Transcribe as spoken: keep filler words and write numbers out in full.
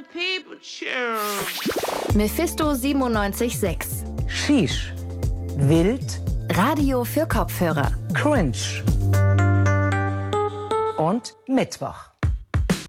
the people choose. Mephisto siebenundneunzig Komma sechs. Shish. Wild. Radio für Kopfhörer. Cringe. Und Mittwoch.